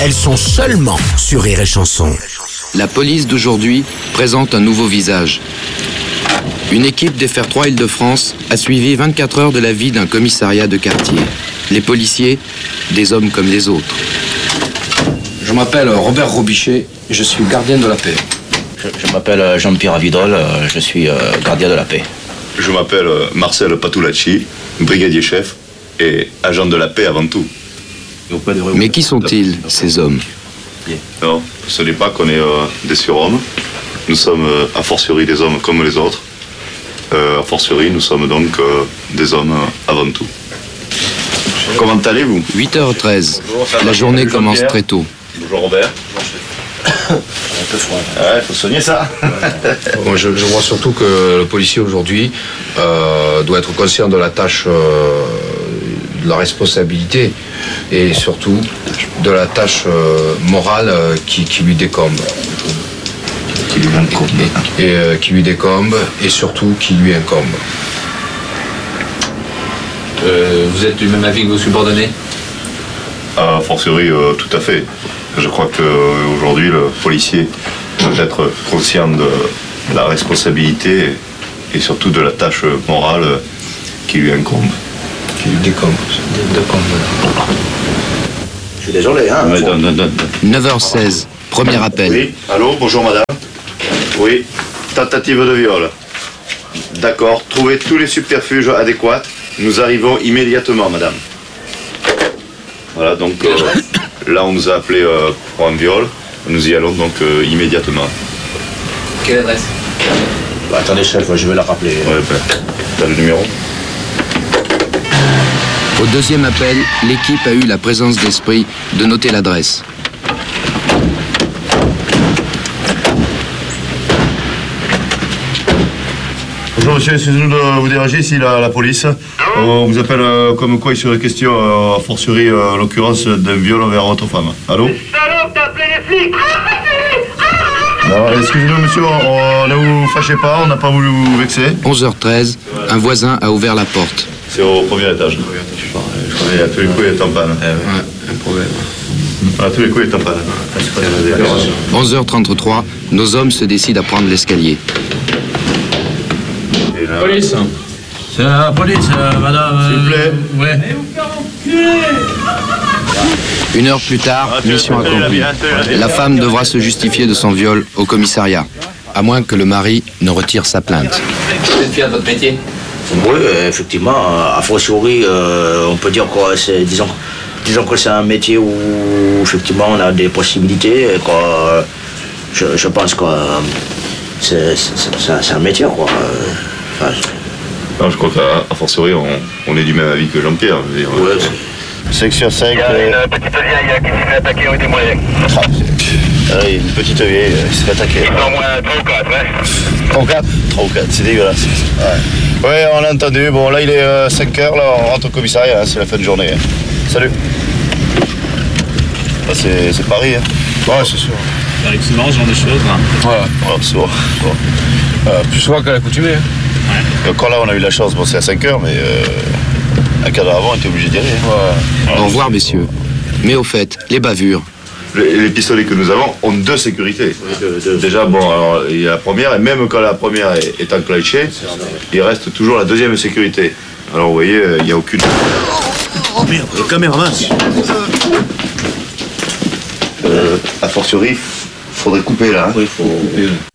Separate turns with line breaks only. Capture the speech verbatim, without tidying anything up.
elles sont seulement sur Rire et Chanson.
La police d'aujourd'hui présente un nouveau visage. Une équipe des F R trois Île-de-France a suivi vingt-quatre heures de la vie d'un commissariat de quartier. Les policiers, des hommes comme les autres.
Je m'appelle Robert Robichet, je suis gardien de la paix.
Je, je m'appelle Jean-Pierre Avidol, je suis euh, gardien de la paix.
Je m'appelle Marcel Patulacci, brigadier chef et agent de la paix avant tout.
Mais qui sont-ils, ces hommes?
Non, ce n'est pas qu'on est euh, des surhommes. Nous sommes euh, a fortiori des hommes comme les autres. Euh, a fortiori, nous sommes donc euh, des hommes euh, avant tout. Comment allez-vous?
huit heures treize. La journée commence très tôt.
Bonjour Robert.
Un peu froid.
Ouais, faut soigner ça.
Moi, je, je vois surtout que le policier aujourd'hui euh, doit être conscient de la tâche, euh, de la responsabilité et surtout de la tâche euh, morale euh, qui, qui lui décombe. Qui lui incombe. Et, et euh, qui lui décombe et surtout qui lui incombe.
Euh, vous êtes du même avis que vos subordonnés?
A fortiori, euh, tout à fait. Je crois qu'aujourd'hui, le policier doit être conscient de la responsabilité et surtout de la tâche morale qui lui incombe.
Qui lui décombe.
Je suis désolé, hein.
Ouais, donne, donne, donne.
neuf heures seize. Premier appel.
Oui, allô, bonjour madame. Oui, tentative de viol. D'accord, trouvez tous les subterfuges adéquats. Nous arrivons immédiatement, madame. Voilà, donc euh, là on nous a appelé euh, pour un viol. Nous y allons donc euh, immédiatement.
Quelle adresse?
Bah, attendez chef, je vais la rappeler.
Ouais, ben, t'as le numéro?
Au deuxième appel, l'équipe a eu la présence d'esprit de noter l'adresse.
Bonjour monsieur, excusez-nous de vous déranger, ici la, la police. On vous appelle euh, comme quoi il serait question, euh, a fortiori euh, en l'occurrence, d'un viol envers votre femme. Allô?
Salope, t'as appelé les flics!
Non, excusez-nous monsieur, on, ne vous fâchez pas, on n'a pas voulu vous vexer.
onze heures treize, un voisin a ouvert la porte.
C'est au premier étage. Je crois à tous les coups il est en panne.
Ouais, un problème.
À tous les coups il est en panne.
onze heures trente-trois, nos hommes se décident à prendre l'escalier.
Police.
C'est la police, euh, madame.
S'il vous plaît.
Euh, ouais.
Une heure plus tard, mission accomplie. La femme devra se justifier de son viol au commissariat, à moins que le mari ne retire sa plainte.
Vous êtes fier de votre métier?
Oui, effectivement, a fortiori, euh, on peut dire que c'est, disons, disons que c'est un métier où effectivement on a des possibilités. Et quoi, je, je pense que euh, c'est, c'est, c'est, c'est un métier, quoi. Enfin,
non, je crois qu'à fortiori on, on est du même avis que Jean-Pierre.
ouais,
Section cinq.
Il y a une petite vieille qui s'est fait attaquer au démoulin.
Ah, une petite vieille qui s'est fait attaquer.
Ils sont au moins trois ou quatre, hein?
trois ou quatre trois ou quatre, c'est dégueulasse. Ouais. Ouais, on l'a entendu. Bon, là il est euh, cinq heures, là on rentre au commissariat, hein, c'est la fin de journée. Hein. Salut. Là, c'est, c'est Paris, hein. Ouais, c'est sûr.
C'est marrant ce genre de choses. Là.
Voilà, ouais, c'est bon. C'est bon.
Euh, plus souvent qu'à l'accoutumée. Hein.
Et encore là, on a eu la chance, bon, c'est à cinq heures, mais euh, un quart d'heure avant, on était obligé d'y aller. Hein. Ouais.
Au revoir, messieurs. Mais au fait, les bavures.
Les, les pistolets que nous avons ont deux sécurités.
Oui, deux, deux.
Déjà, bon, alors, il y a la première, et même quand la première est, est enclenchée, il reste toujours la deuxième sécurité. Alors, vous voyez, il n'y a aucune...
Oh merde, le caméraman.
Euh, a fortiori, faudrait couper là. Hein.
oui, il faut...